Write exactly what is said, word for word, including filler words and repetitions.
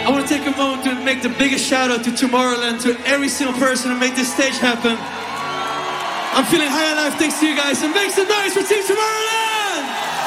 I want to take a moment to make the biggest shout out to Tomorrowland, to every single person who made this stage happen. I'm feeling high alive thanks to you guys, and make some noise for Team Tomorrowland!